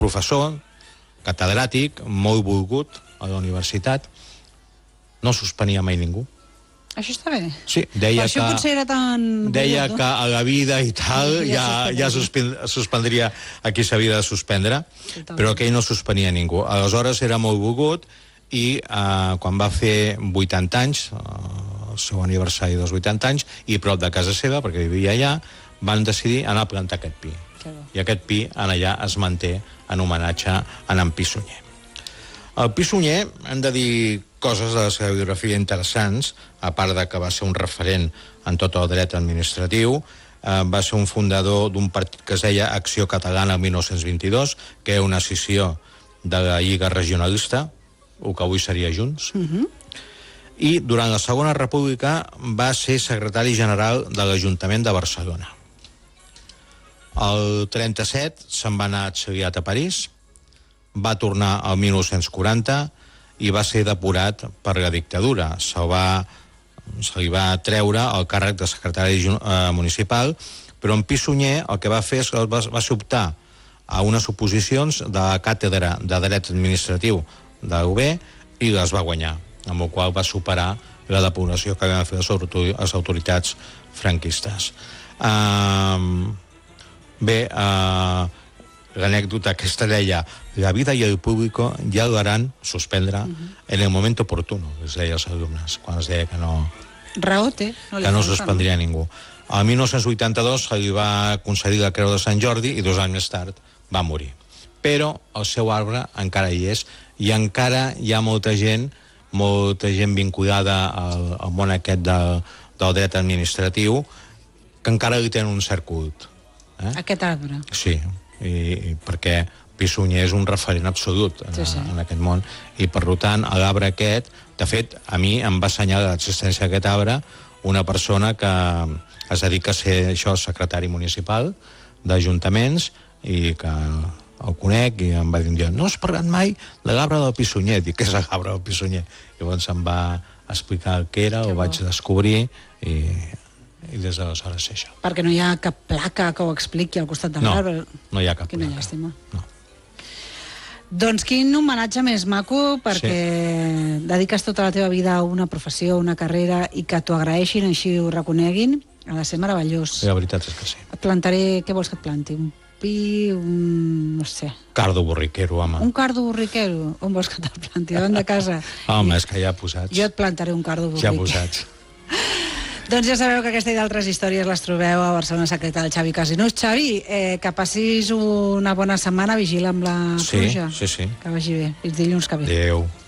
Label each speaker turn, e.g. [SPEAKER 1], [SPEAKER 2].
[SPEAKER 1] professor, catedràtic, molt volgut a la universitat, no suspenia mai ningú.
[SPEAKER 2] Això està bé.
[SPEAKER 1] Sí, deia
[SPEAKER 2] això potser era tan...
[SPEAKER 1] Deia que a la vida i tal ja suspendria a qui s'havia de suspendre, però que ell no suspenia ningú. Aleshores era molt volgut i quan va fer 80 anys, el seu aniversari dels 80 anys, i prop de casa seva, perquè vivia allà, van decidir anar a plantar aquest pi. I aquest pi allà es manté en homenatge a en Pi Sunyer. El Pi Sunyer, hem de dir coses de la seva biografia interessants, a part de que va ser un referent en tot el dret administratiu, va ser un fundador d'un partit que es deia Acció Catalana el 1922, que era una escissió de la Lliga Regionalista, el que avui seria Junts, i durant la Segona República va ser secretari general de l'Ajuntament de Barcelona. El 37 se'n va anar exiliat a París, va tornar al 1940 i va ser depurat per la dictadura. Se li va treure el càrrec de secretari municipal, però en Pi Sunyer el que va fer és que va optar a unes oposicions de la càtedra de dret administratiu de la UB i les va guanyar, amb el qual va superar la depuració que havien fet les autoritats franquistes. Bé, l'anècdota aquesta deia: la vida y el público ya lo harán suspendre en el moment oportuno, es deia als alumnes, quan es deia que no...
[SPEAKER 2] Raó té.
[SPEAKER 1] Que no suspendria ningú. El 1982 se li va concedir la Creu de Sant Jordi i 2 anys més tard va morir. Però el seu arbre encara hi és i encara hi ha molta gent vinculada al món aquest del dret administratiu que encara li tenen un cert culte.
[SPEAKER 2] Aquest arbre.
[SPEAKER 1] Sí, perquè Pi Sunyer és un referent absolut en aquest món i per tant l'arbre aquest, de fet a mi em va assenyalar l'existència d'aquest arbre una persona que es dedica a ser secretari municipal d'ajuntaments i que el conec i em va dir un dia: no has parlat mai de l'arbre del Pi Sunyer. Dic: què és l'arbre del Pi Sunyer? Llavors em va explicar què era, ho vaig descobrir i des d'aleshores sé això.
[SPEAKER 2] Perquè no hi ha cap placa que ho expliqui al costat de l'arbre.
[SPEAKER 1] No hi ha cap placa.
[SPEAKER 2] Quina llàstima. Doncs quin homenatge més maco, perquè dediques tota la teva vida a una professió, a una carrera, i que t'ho agraeixin, així ho reconeguin, ha de ser meravellós.
[SPEAKER 1] La veritat és que sí.
[SPEAKER 2] Et plantaré... Què vols que et planti? Un pi, no sé...
[SPEAKER 1] Cardo borriquero, home.
[SPEAKER 2] Un cardo borriquero? On vols que te'l planti? Davant de casa?
[SPEAKER 1] Home, és que ja posats.
[SPEAKER 2] Jo et plantaré un cardo borriquero.
[SPEAKER 1] Ja posats.
[SPEAKER 2] Doncs ja sabeu que aquesta i d'altres històries les trobeu a Barcelona Secreta del Xavi Casinús. Xavi, que passis una bona setmana, vigila amb la pluja.
[SPEAKER 1] Sí.
[SPEAKER 2] Que vagi bé. Fins dilluns que ve.
[SPEAKER 1] Adéu.